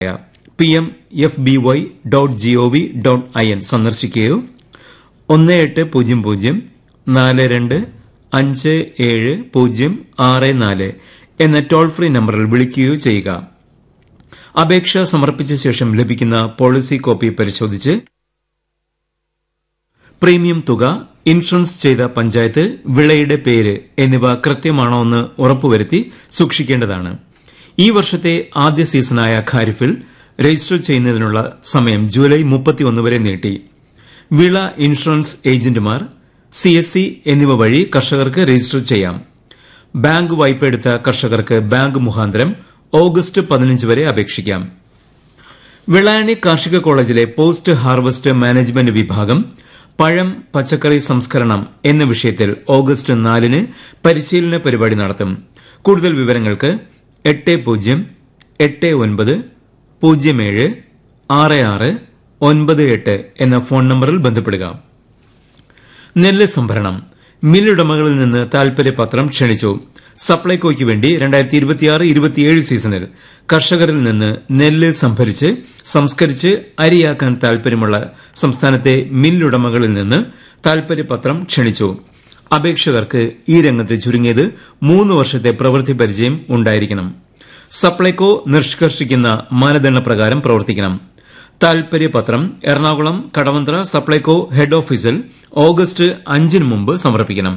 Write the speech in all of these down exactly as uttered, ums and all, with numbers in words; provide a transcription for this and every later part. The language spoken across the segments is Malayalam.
P M F B Y dot G O V dot I N സന്ദർശിക്കുകയോ ഒന്ന് എട്ട് പൂജ്യം പൂജ്യം നാല് രണ്ട് അഞ്ച് ഏഴ് പൂജ്യം ആറ് നാല് എന്ന ടോൾ ഫ്രീ നമ്പറിൽ വിളിക്കുകയോ ചെയ്യുക. അപേക്ഷ സമർപ്പിച്ച ശേഷം ലഭിക്കുന്ന പോളിസി കോപ്പി പരിശോധിച്ച് പ്രീമിയം തുക, ഇൻഷുറൻസ് ചെയ്ത പഞ്ചായത്ത്, വിളയുടെ പേര് എന്നിവ കൃത്യമാണോ എന്ന് ഉറപ്പുവരുത്തി സൂക്ഷിക്കേണ്ടതാണ്. ഈ വർഷത്തെ ആദ്യ സീസണായ ഖാരിഫിൽ രജിസ്റ്റർ ചെയ്യുന്നതിനുള്ള സമയം ജൂലൈ മുപ്പത്തിയൊന്ന് വരെ നീട്ടി. വിള ഇൻഷുറൻസ് ഏജന്റുമാർ, സി എസ് സി എന്നിവ വഴി കർഷകർക്ക് രജിസ്റ്റർ ചെയ്യാം. ബാങ്ക് വായ്പയെടുത്ത കർഷകർക്ക് ബാങ്ക് മുഖാന്തരം ഓഗസ്റ്റ് പതിനഞ്ച് വരെ അപേക്ഷിക്കാം. വെള്ളായണി കാർഷിക കോളേജിലെ പോസ്റ്റ് ഹാർവസ്റ്റ് മാനേജ്മെന്റ് വിഭാഗം പഴം, പച്ചക്കറി സംസ്കരണം എന്ന വിഷയത്തിൽ ഓഗസ്റ്റ് നാലിന് പരിശീലന പരിപാടി നടത്തും. കൂടുതൽ വിവരങ്ങൾക്ക് എട്ട് പൂജ്യം എട്ട് ഒൻപത് പൂജ്യം ഏഴ് ആറ് ആറ് ഒൻപത് എട്ട് എന്ന ഫോൺ നമ്പറിൽ ബന്ധപ്പെടുക. നെല്ല് സംഭരണം. മില്ലുടമകളിൽ നിന്ന് താൽപര്യപത്രം ക്ഷണിച്ചു. സപ്ലൈകോയ്ക്ക് വേണ്ടി രണ്ടായിരത്തി ഇരുപത്തിയാറ് ഇരുപത്തിയേഴ് സീസണിൽ കർഷകരിൽ നിന്ന് നെല്ല് സംഭരിച്ച് സംസ്കരിച്ച് അരിയാക്കാൻ താൽപര്യമുള്ള സംസ്ഥാനത്തെ മില്ലുടമകളിൽ നിന്ന് താൽപര്യപത്രം ക്ഷണിച്ചു. അപേക്ഷകർക്ക് ഈ രംഗത്ത് ചുരുങ്ങിയത് മൂന്ന് വർഷത്തെ പ്രവൃത്തി പരിചയം ഉണ്ടായിരിക്കണം. സപ്ലൈകോ നിഷ്കർഷിക്കുന്ന മാനദണ്ഡപ്രകാരം പ്രവർത്തിക്കണം. താൽപര്യപത്രം എറണാകുളം കടവന്ത്ര സപ്ലൈകോ ഹെഡ് ഓഫീസിൽ ഓഗസ്റ്റ് അഞ്ചിന് മുമ്പ് സമർപ്പിക്കണം.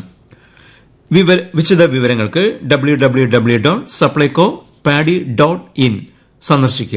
വിശദ വിവരങ്ങൾക്ക് W W W dot Supplyco paddy dot in സന്ദർശിക്കുക.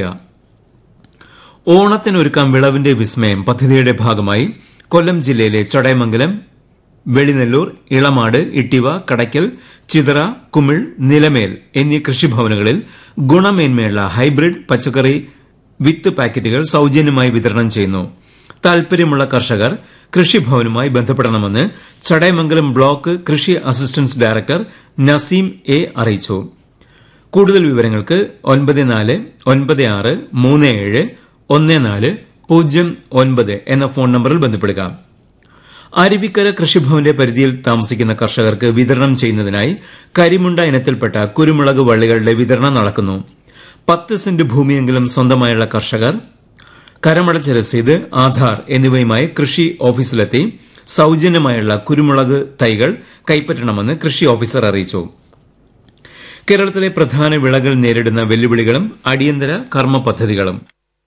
ഓണത്തിനൊരുക്കാം വിളവിന്റെ വിസ്മയം പദ്ധതിയുടെ ഭാഗമായി കൊല്ലം ജില്ലയിലെ ചടയമംഗലം, വെളിനെല്ലൂർ, ഇളമാട്, ഇട്ടിവ, കടയ്ക്കൽ, ചിതറ, കുമിൾ, നിലമേൽ എന്നീ കൃഷിഭവനുകളിൽ ഗുണമേന്മയുള്ള ഹൈബ്രിഡ് പച്ചക്കറി വിത്ത് പാക്കറ്റുകൾ സൌജന്യമായി വിതരണം ചെയ്യുന്നു. താൽപര്യമുള്ള കർഷകർ കൃഷിഭവനുമായി ബന്ധപ്പെടണമെന്ന് ചടയമംഗലം ബ്ലോക്ക് കൃഷി അസിസ്റ്റന്റ് ഡയറക്ടർ നസീം എ അറിയിച്ചു. കൂടുതൽ വിവരങ്ങൾക്ക് ഒൻപത് നാല് ഒൻപത് ആറ് മൂന്ന് ഏഴ് ഒന്ന് നാല് പൂജ്യം ഒൻപത് എന്ന ഫോൺ നമ്പറിൽ ബന്ധപ്പെടുക. അരുവിക്കര കൃഷിഭവന്റെ പരിധിയിൽ താമസിക്കുന്ന കർഷകർക്ക് വിതരണം ചെയ്യുന്നതിനായി കരിമുണ്ട ഇനത്തിൽപ്പെട്ട കുരുമുളക് വള്ളികളുടെ വിതരണം നടക്കുന്നു. പത്ത് സെന്റ് ഭൂമിയെങ്കിലും സ്വന്തമായുള്ള കർഷകർ കരമടച്ച രസീത്, ആധാർ എന്നിവയുമായി കൃഷി ഓഫീസിലെത്തി സൌജന്യമായുള്ള കുരുമുളക് തൈകൾ കൈപ്പറ്റണമെന്ന് കൃഷി ഓഫീസർ അറിയിച്ചു. കേരളത്തിലെ പ്രധാന വിളകൾ നേരിടുന്ന വെല്ലുവിളികളും അടിയന്തര കർമ്മ പദ്ധതികളും.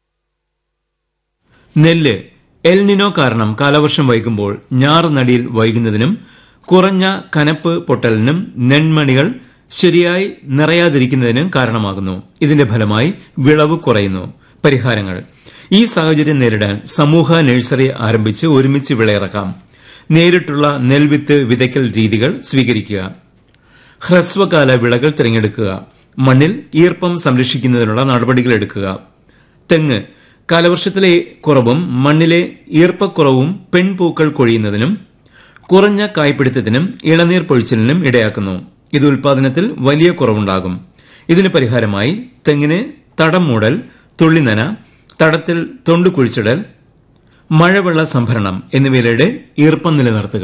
നെല്ല്. എൽനിനോ കാരണം കാലവർഷം വൈകുമ്പോൾ ഞാറുനടിയിൽ വൈകുന്നതിനും കുറഞ്ഞ കനപ്പ് പൊട്ടലിനും നെന്മണികൾ ശരിയായി നിറയാതിരിക്കുന്നതിനും കാരണമാകുന്നു. ഇതിന്റെ ഫലമായി വിളവ് കുറയുന്നു. പരിഹാരങ്ങൾ. ഈ സാഹചര്യം നേരിടാൻ സമൂഹ നഴ്സറി ആരംഭിച്ച് ഒരുമിച്ച് വിളയിറക്കാം. നേരിട്ടുള്ള നെൽവിത്ത് വിതയ്ക്കൽ രീതികൾ സ്വീകരിക്കുക. ഹ്രസ്വകാല വിളകൾ തിരഞ്ഞെടുക്കുക. മണ്ണിൽ ഈർപ്പം സംരക്ഷിക്കുന്നതിനുള്ള നടപടികൾ എടുക്കുക. തെങ്ങ്. കാലവർഷത്തിലെ കുറവും മണ്ണിലെ ഈർപ്പക്കുറവും പെൺപൂക്കൾ കൊഴിയുന്നതിനും കുറഞ്ഞ കായ്പിടുത്തത്തിനും ഇളനീർ പൊഴിച്ചിലിനും ഇടയാക്കുന്നു. ഇത് ഉൽപാദനത്തിൽ വലിയ കുറവുണ്ടാകും. ഇതിന് പരിഹാരമായി തെങ്ങിന് തടം മൂടൽ, തുള്ളിനന, തടത്തിൽ തൊണ്ടു കുഴിച്ചിടൽ, മഴവെള്ള സംഭരണം എന്നിവയിലൂടെ ഈർപ്പം നിലനിർത്തുക.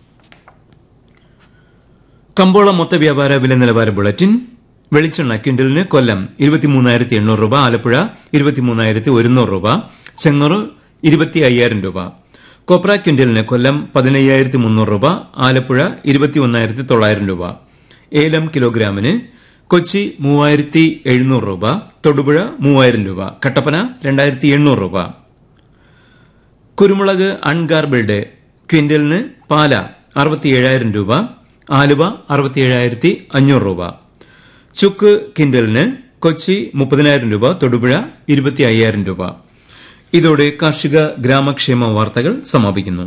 കമ്പോള മൊത്ത വ്യാപാര വില നിലവാര ബുള്ളറ്റിൻ. വെളിച്ചെണ്ണ ക്വിന്റലിന് കൊല്ലം ഇരുപത്തിമൂന്നായിരത്തി എണ്ണൂറ് രൂപ, ആലപ്പുഴ ഇരുപത്തിമൂന്നായിരത്തി ഒരുന്നൂറ് രൂപ, ചെങ്ങറു ഇരുപത്തി അയ്യായിരം രൂപ. കൊപ്ര ക്വിന്റലിന് കൊല്ലം പതിനയ്യായിരത്തി മുന്നൂറ് രൂപ, ആലപ്പുഴ ഇരുപത്തി ഒന്നായിരത്തി തൊള്ളായിരം രൂപ. ഏലം കിലോഗ്രാമിന് കൊച്ചി മൂവായിരത്തി എഴുന്നൂറ് രൂപ, തൊടുപുഴ മൂവായിരം രൂപ, കട്ടപ്പന രണ്ടായിരത്തി എണ്ണൂറ് രൂപ. കുരുമുളക് അൺഗാർബിൾഡ് ക്വിന്റലിന് പാല അറുപത്തിയേഴായിരം രൂപ, ആലുവ അറുപത്തിയേഴായിരത്തി അഞ്ഞൂറ് രൂപ. ചുക്ക് ക്വിന്റലിന് കൊച്ചി മുപ്പതിനായിരം രൂപ, തൊടുപുഴ ഇരുപത്തി അയ്യായിരം രൂപ. ഇതോടെ കാർഷിക ഗ്രാമക്ഷേമ വാർത്തകൾ സമാപിക്കുന്നു.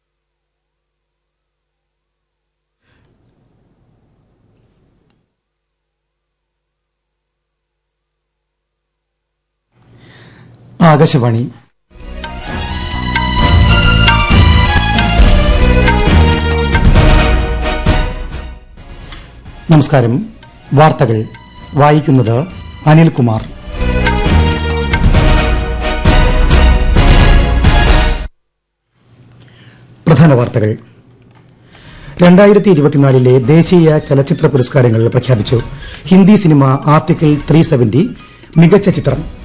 ആകാശവാണി. നമസ്കാരം. വാർത്തകൾ വായിക്കുന്നത് അനിൽകുമാർ. പ്രധാന വാർത്തകൾ. രണ്ടായിരത്തി ഇരുപത്തിനാലിലെ ദേശീയ ചലച്ചിത്ര പുരസ്കാരങ്ങൾ പ്രഖ്യാപിച്ചു. Hindi cinema article three seventy മികച്ച ചിത്രം.